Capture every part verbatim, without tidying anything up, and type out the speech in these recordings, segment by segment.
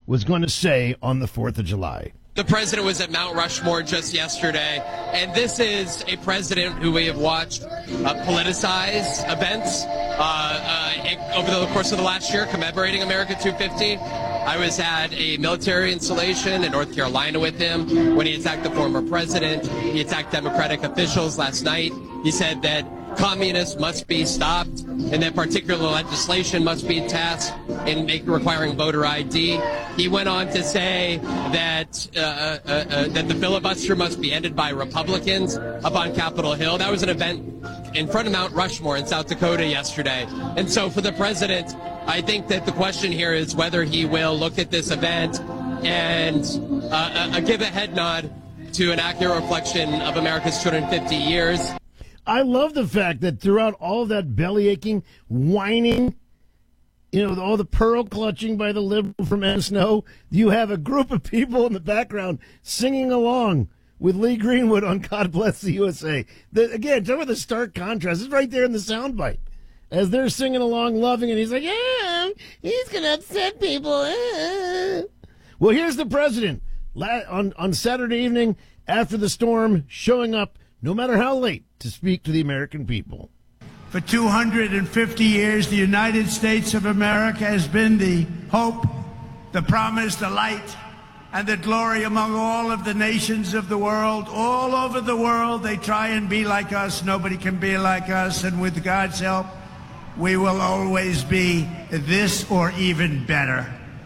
was going to say on the fourth of July. The president was at Mount Rushmore just yesterday, and this is a president who we have watched uh, politicize events uh, uh, over the course of the last year commemorating America two fifty. I was at a military installation in North Carolina with him when he attacked the former president. He attacked Democratic officials last night. He said that communists must be stopped and that particular legislation must be passed in make, requiring voter I D. He went on to say that uh, uh, uh, that the filibuster must be ended by Republicans up on Capitol Hill. That was an event in front of Mount Rushmore in South Dakota yesterday. And so for the president, I think that the question here is whether he will look at this event and uh, uh, give a head nod to an accurate reflection of America's two hundred fifty years. I love the fact that throughout all that belly aching, whining, you know, all the pearl clutching by the liberal from Ed Snow, you have a group of people in the background singing along with Lee Greenwood on God Bless the U S A. The, again, talk about the stark contrast. It's right there in the soundbite. As they're singing along, loving it, he's like, yeah, he's going to upset people. Ah. Well, here's the president on, on Saturday evening after the storm showing up, no matter how late, to speak to the American people. For two hundred fifty years, the United States of America has been the hope, the promise, the light, and the glory among all of the nations of the world. All over the world, they try and be like us. Nobody can be like us. And with God's help, we will always be this or even better.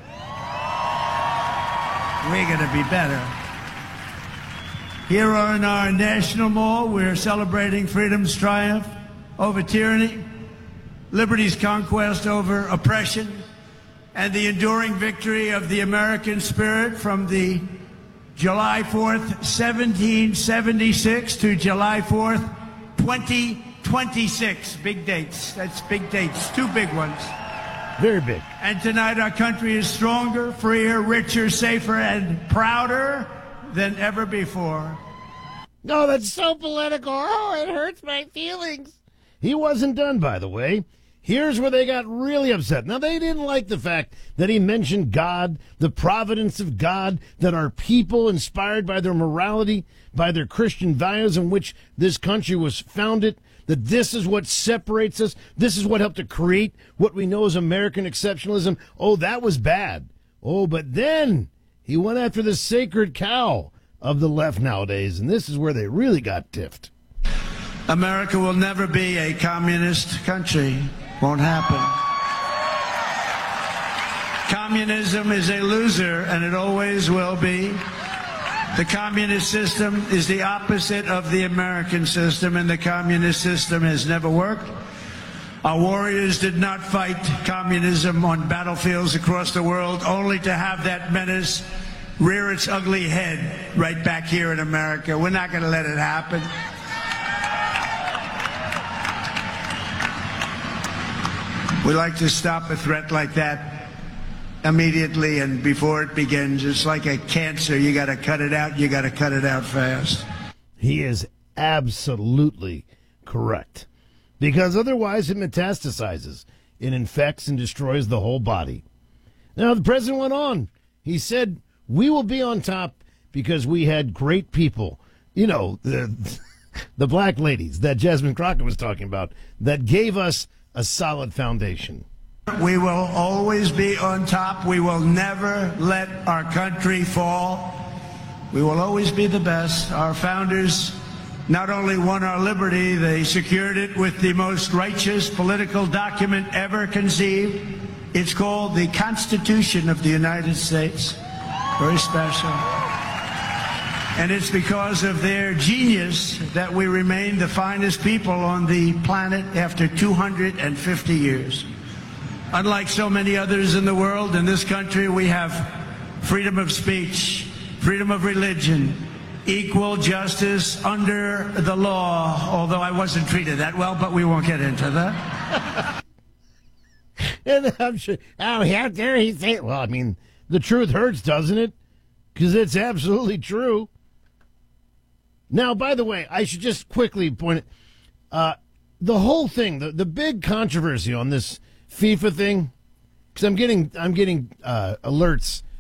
We're going to be better. Here in our National Mall, we're celebrating freedom's triumph over tyranny, liberty's conquest over oppression, and the enduring victory of the American spirit from the July fourth, seventeen seventy-six to July fourth, twenty twenty-six. Big dates. That's big dates. Two big ones. Very big. And tonight our country is stronger, freer, richer, safer, and prouder than ever before. Oh, that's so political. Oh, it hurts my feelings. He wasn't done, by the way. Here's where they got really upset. Now, they didn't like the fact that he mentioned God, the providence of God, that our people, inspired by their morality, by their Christian values in which this country was founded, that this is what separates us. This is what helped to create what we know as American exceptionalism. Oh, that was bad. Oh, but then he went after the sacred cow of the left nowadays, and this is where they really got tiffed. America will never be a communist country. Won't happen. Communism is a loser, and it always will be. The communist system is the opposite of the American system, and the communist system has never worked. Our warriors did not fight communism on battlefields across the world only to have that menace rear its ugly head right back here in America. We're not going to let it happen. We like to stop a threat like that immediately and before it begins. It's like a cancer. You got to cut it out. You got to cut it out fast. He is absolutely correct. Because otherwise it metastasizes. It infects and destroys the whole body. Now, the president went on. He said, we will be on top because we had great people. You know, the, the black ladies that Jasmine Crockett was talking about that gave us a solid foundation. We will always be on top. We will never let our country fall. We will always be the best. Our founders not only won our liberty, they secured it with the most righteous political document ever conceived. It's called the Constitution of the United States. Very special. And it's because of their genius that we remain the finest people on the planet after two hundred fifty years. Unlike so many others in the world, in this country we have freedom of speech, freedom of religion, equal justice under the law, although I wasn't treated that well, but we won't get into that. And I'm sure, oh, how dare he say it? Well, I mean, the truth hurts, doesn't it? Because it's absolutely true. Now, by the way, I should just quickly point it, uh, the whole thing, the, the big controversy on this FIFA thing, because I'm getting I'm getting uh, alerts